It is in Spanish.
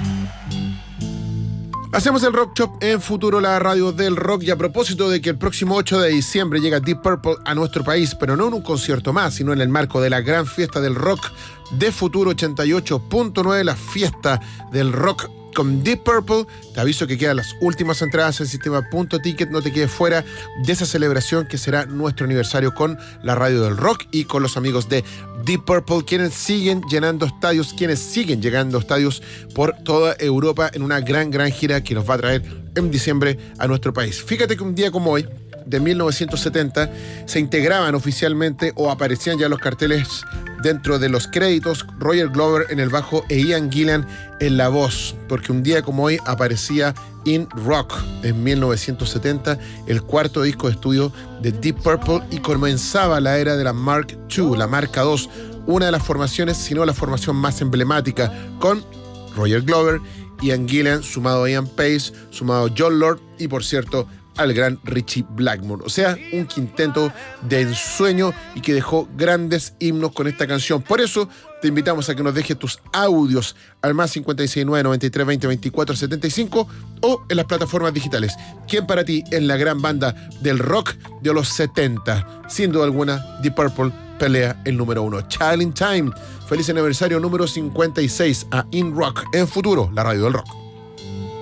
Hacemos el Rock Shop en Futuro, la radio del rock. Y a propósito de que el próximo 8 de diciembre llega Deep Purple a nuestro país, pero no en un concierto más, sino en el marco de la gran fiesta del rock de Futuro 88.9, la fiesta del rock con Deep Purple. Te aviso que quedan las últimas entradas en sistema Punto Ticket. No te quedes fuera de esa celebración que será nuestro aniversario con la radio del rock y con los amigos de Deep Purple, quienes siguen llenando estadios, quienes siguen llegando a estadios por toda Europa en una gran gira que nos va a traer en diciembre a nuestro país. Fíjate que un día como hoy, de 1970, se integraban oficialmente o aparecían ya los carteles dentro de los créditos Roger Glover en el bajo e Ian Gillan en la voz, porque un día como hoy aparecía In Rock en 1970, el cuarto disco de estudio de Deep Purple, y comenzaba la era de la Mark II, la marca 2, una de las formaciones, si no la formación más emblemática, con Roger Glover, Ian Gillan, sumado a Ian Pace, sumado a John Lord y, por cierto, al gran Richie Blackmore. O sea, un quinteto de ensueño y que dejó grandes himnos con esta canción. Por eso te invitamos a que nos dejes tus audios al más 569 93 20 24 75 o en las plataformas digitales. ¿Quién para ti es la gran banda del rock de los 70? Sin duda alguna, Deep Purple pelea el número 1. Child in Time. Feliz aniversario número 56 a In Rock en Futuro, la radio del rock.